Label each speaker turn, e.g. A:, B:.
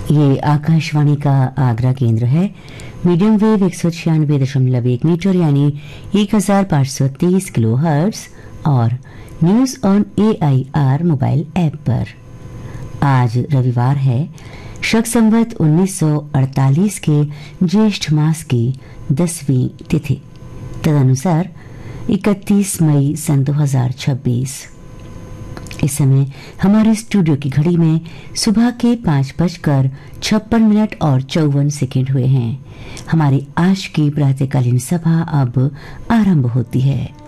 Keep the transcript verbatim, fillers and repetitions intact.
A: ये आकाशवाणी का आगरा केंद्र है। मीडियम वेव एक सौ छियानवे दशमलव एक मीटर यानी एक हजार पाँच सौ तीस किलो हर्ट्ज और news on A I R mobile app पर। आज रविवार है, शक संवत उन्नीस सौ अड़तालीस के ज्येष्ठ मास की दसवीं तिथि, तदनुसार इकतीस मई सन दो हजार छब्बीस। इस समय हमारे स्टूडियो की घड़ी में सुबह के पाँच बजकर छप्पन मिनट और चौवन सेकेंड हुए हैं। हमारी आज की प्रातःकालीन सभा अब आरंभ होती है।